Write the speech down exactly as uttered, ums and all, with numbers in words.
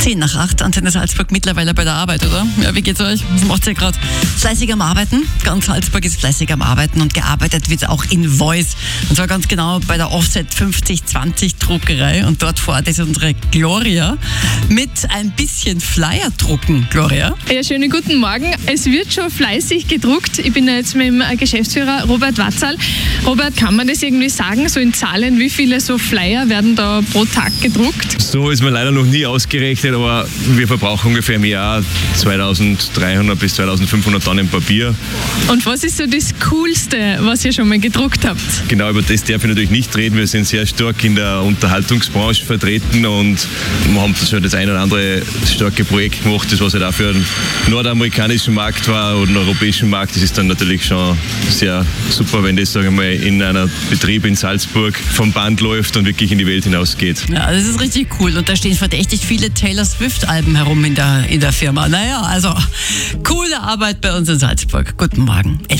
Zehn nach acht, Antenne Salzburg mittlerweile bei der Arbeit, oder? Ja, wie geht's euch? Was macht ihr gerade? Fleißig am Arbeiten. Ganz Salzburg ist fleißig am Arbeiten und gearbeitet wird auch in Voice. Und zwar ganz genau bei der Offset fünfzig zwanzig Druckerei. Und dort vor Ort ist unsere Gloria mit ein bisschen Flyer drucken. Gloria? Ja, schönen guten Morgen. Es wird schon fleißig gedruckt. Ich bin jetzt mit dem Geschäftsführer Robert Watzal. Robert, kann man das irgendwie sagen, so in Zahlen, wie viele so Flyer werden da pro Tag gedruckt? So ist mir leider noch nie ausgerechnet, aber wir verbrauchen ungefähr im Jahr zweitausenddreihundert bis zweitausendfünfhundert Tonnen Papier. Und was ist so das Coolste, was ihr schon mal gedruckt habt? Genau, über das darf ich natürlich nicht reden. Wir sind sehr stark in der Unterhaltungsbranche vertreten und wir haben schon das ein oder andere starke Projekt gemacht, das was halt auch für den nordamerikanischen Markt war oder den europäischen Markt. Das ist dann natürlich schon sehr super, wenn das, sagen wir mal, in einem Betrieb in Salzburg vom Band läuft und wirklich in die Welt hinausgeht. Ja, das ist richtig cool. Und da stehen verdächtig viele Taylor Swift-Alben herum in der, in der Firma. Naja, also coole Arbeit bei uns in Salzburg. Guten Morgen.